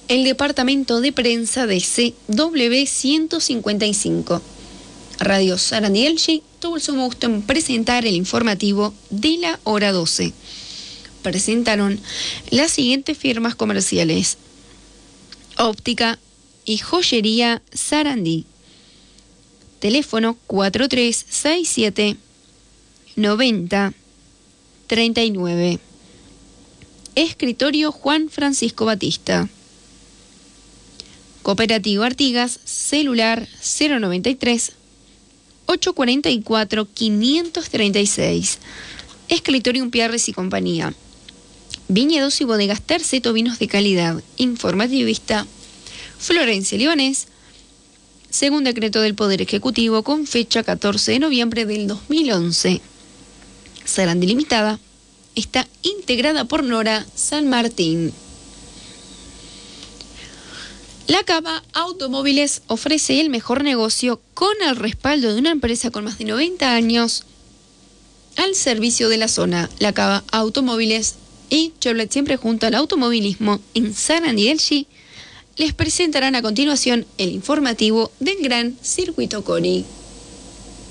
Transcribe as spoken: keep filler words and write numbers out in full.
el departamento de prensa de C W ciento cincuenta y cinco. Radio Sarandí Elche tuvo el sumo gusto en presentar el informativo de la hora doce. Presentaron las siguientes firmas comerciales: Óptica y Joyería Sarandí. Teléfono cuatro tres seis siete noventa treinta y nueve. Escritorio Juan Francisco Batista. Cooperativa Artigas, celular cero noventa y tres, ochocientos cuarenta y cuatro, quinientos treinta y seis. Escritorio Pierres y compañía. Viñedos y bodegas Terceto, vinos de calidad. Informativista Florencia Libanés. Según decreto del Poder Ejecutivo con fecha catorce de noviembre del dos mil once. Sarandí Limitada está integrada por Nora San Martín. La Cava Automóviles ofrece el mejor negocio con el respaldo de una empresa con más de noventa años al servicio de la zona. La Cava Automóviles y Chevrolet, siempre junto al automovilismo en Sarandí Elche, les presentarán a continuación el informativo del Gran Circuito Cori.